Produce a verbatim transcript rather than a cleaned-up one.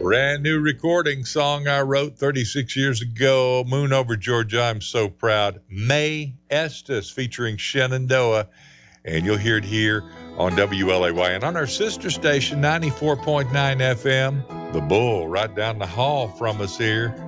Brand new recording song I wrote thirty-six years ago. Moon over Georgia, I'm so proud. May Estes featuring Shenandoah. And you'll hear it here on W L A Y. And on our sister station, ninety-four point nine F M, The Bull, right down the hall from us here.